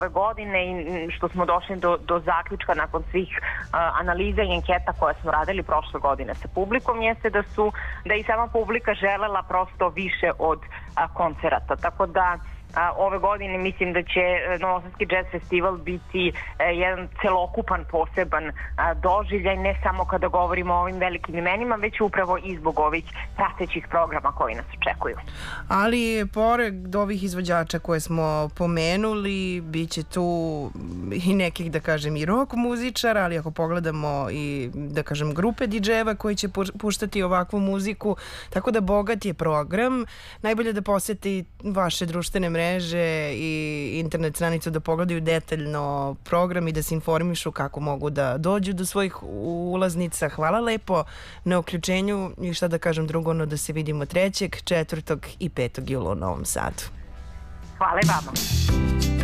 godine i što smo došli do zaključka nakon svih analiza i anketa koje smo radili prošle godine sa publikom jeste da i sama publika želela prosto više od koncerata. Tako da ove godine mislim da će Novosadski jazz festival biti jedan celokupan, poseban doživljaj, ne samo kada govorimo o ovim velikim imenima, već upravo i zbog ovih pratećih programa koji nas očekuju. Ali pored ovih izvođača koje smo pomenuli, bit će tu i nekih, da kažem, i rock muzičara, ali ako pogledamo i, da kažem, grupe DJ-eva koji će puštati ovakvu muziku, tako da bogat je program. Najbolje da poseti vaše društvene mreže i internet stranicu da pogledaju detaljno program i da se informišu kako mogu da dođu do svojih ulaznica. Hvala lepo na uključenju i šta da kažem drugo, no da se vidimo 3., 4. i 5. jula u Novom Sadu. Hvala i vama.